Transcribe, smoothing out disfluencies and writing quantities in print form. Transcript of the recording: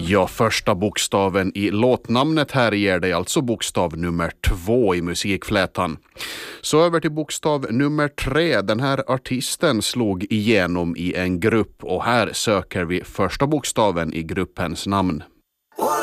Ja, första bokstaven i låtnamnet här ger dig alltså bokstav nummer 2 i musikflätan. Så över till bokstav nummer 3. Den här artisten slog igenom i en grupp och här söker vi första bokstaven i gruppens namn.